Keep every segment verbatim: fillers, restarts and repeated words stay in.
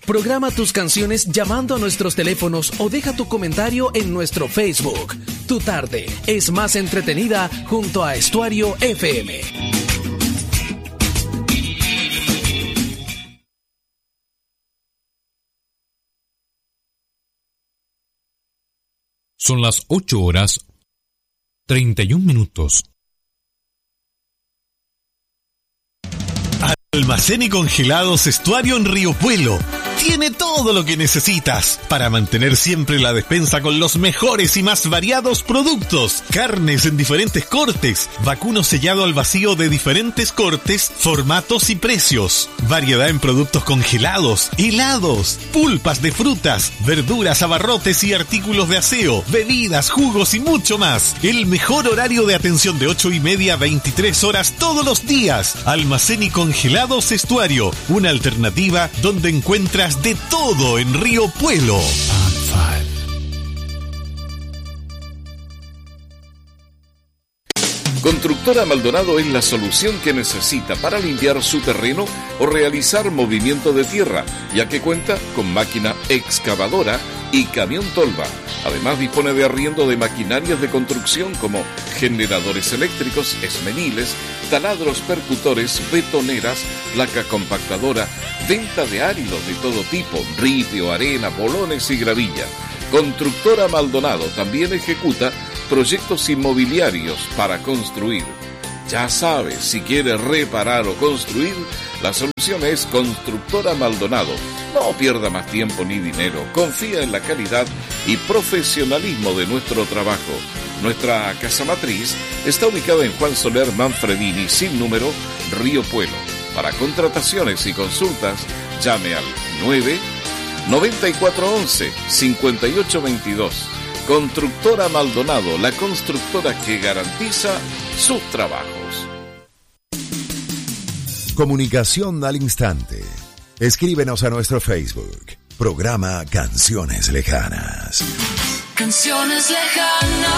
Programa tus canciones llamando a nuestros teléfonos o deja tu comentario en nuestro Facebook. Tu tarde es más entretenida junto a Estuario F M. Son las ocho horas treinta y un minutos. Almacén y congelados Estuario en Río Puelo. Tiene todo lo que necesitas para mantener siempre la despensa con los mejores y más variados productos. Carnes en diferentes cortes, vacuno sellado al vacío de diferentes cortes, formatos y precios. Variedad en productos congelados, helados, pulpas de frutas, verduras, abarrotes y artículos de aseo, bebidas, jugos y mucho más. El mejor horario de atención de ocho y media a veintitrés horas todos los días. Almacén y congelados Estuario, una alternativa donde encuentras de todo en Río Puelo. Constructora Maldonado es la solución que necesita para limpiar su terreno o realizar movimiento de tierra, ya que cuenta con máquina excavadora y camión tolva. Además dispone de arriendo de maquinarias de construcción como generadores eléctricos, esmeriles, taladros percutores, betoneras, placa compactadora, venta de áridos de todo tipo, ripio, arena, bolones y gravilla. Constructora Maldonado también ejecuta proyectos inmobiliarios para construir. Ya sabes, si quieres reparar o construir, la solución es Constructora Maldonado. No pierda más tiempo ni dinero. Confía en la calidad y profesionalismo de nuestro trabajo. Nuestra casa matriz está ubicada en Juan Soler Manfredini, sin número, Río Puelo. Para contrataciones y consultas, llame al nueve noventa y cuatro once cincuenta y ocho veintidós. Constructora Maldonado, la constructora que garantiza sus trabajos. Comunicación al instante. Escríbenos a nuestro Facebook. Programa Canciones Lejanas. Canciones Lejanas.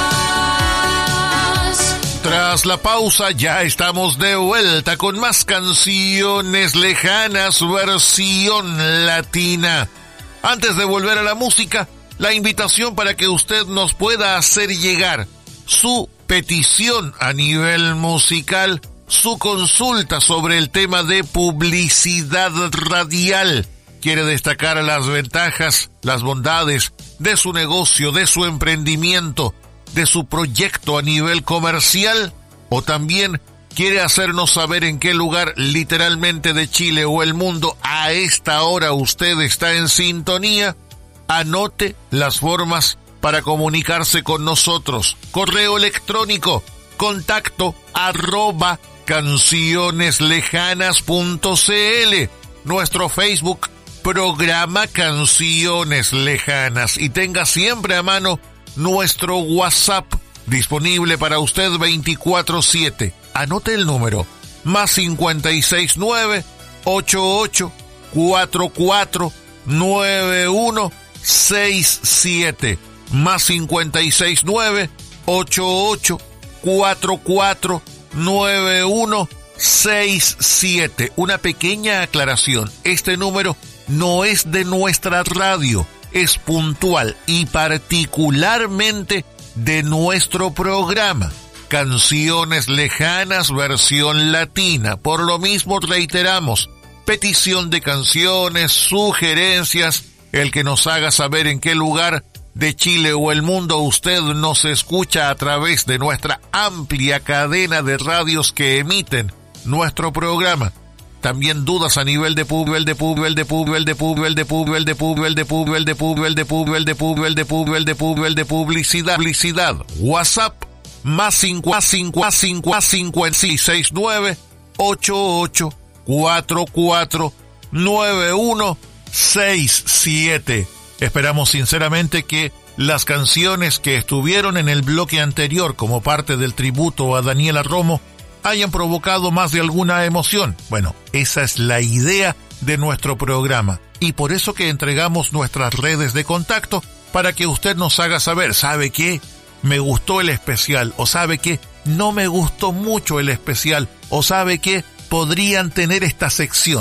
Tras la pausa ya estamos de vuelta con más Canciones Lejanas versión latina. Antes de volver a la música, la invitación para que usted nos pueda hacer llegar su petición a nivel musical, su consulta sobre el tema de publicidad radial. Quiere destacar las ventajas, las bondades de su negocio, de su emprendimiento, de su proyecto a nivel comercial, o también quiere hacernos saber en qué lugar literalmente de Chile o el mundo a esta hora usted está en sintonía. Anote las formas para comunicarse con nosotros. Correo electrónico, contacto arroba cancioneslejanas punto cl. Nuestro Facebook, programa Canciones Lejanas. Y tenga siempre a mano nuestro WhatsApp, disponible para usted veinticuatro siete. Anote el número, más cincuenta y seis nueve, ochenta y ocho, cuarenta y cuatro, noventa y uno sesenta y siete, más cincuenta y seis nueve, ochenta y ocho, cuarenta y cuatro, noventa y uno sesenta y siete. Una pequeña aclaración, este número no es de nuestra radio, es puntual y particularmente de nuestro programa Canciones Lejanas versión latina. Por lo mismo reiteramos, petición de canciones, sugerencias, el que nos haga saber en qué lugar de Chile o el mundo usted nos escucha a través de nuestra amplia cadena de radios que emiten nuestro programa. También dudas a nivel de pubel, de pubel, de pubel, de pubel, de pubel, de pubel, de pubel, de pubel, de pubel, de pubel, de pubel, de pubel, de publicidad, publicidad. WhatsApp más cinco, cinco, cinco, cincuenta y seis nueve, ochenta y ocho, cuarenta y cuatro, noventa y uno sesenta y siete. Esperamos sinceramente que las canciones que estuvieron en el bloque anterior como parte del tributo a Daniela Romo hayan provocado más de alguna emoción. Bueno, esa es la idea de nuestro programa y por eso que entregamos nuestras redes de contacto para que usted nos haga saber, ¿sabe qué? Me gustó el especial, o ¿sabe qué? No me gustó mucho el especial, o ¿sabe qué? Podrían tener esta sección.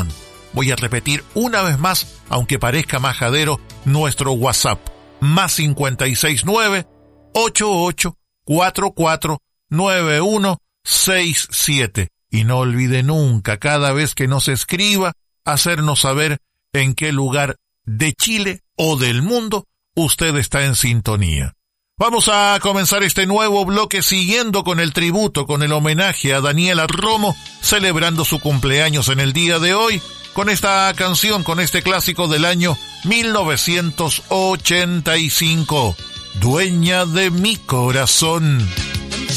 Voy a repetir una vez más, aunque parezca majadero, nuestro WhatsApp. Más cincuenta y seis nueve, ocho ocho cuatro cuatro nueve uno seis siete. Y no olvide nunca, cada vez que nos escriba, hacernos saber en qué lugar de Chile o del mundo usted está en sintonía. Vamos a comenzar este nuevo bloque siguiendo con el tributo, con el homenaje a Daniela Romo, celebrando su cumpleaños en el día de hoy, con esta canción, con este clásico del año mil novecientos ochenta y cinco, Dueña de mi corazón.